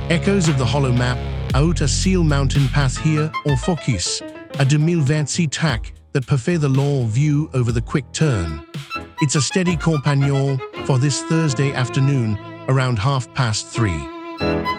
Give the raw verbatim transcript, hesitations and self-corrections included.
Echoes of the hollow map, out a seal mountain path here, or focus, a deux mille vingt-six tac that parfait the long view over the quick turn. It's a steady compagnon for this Thursday afternoon around half past three.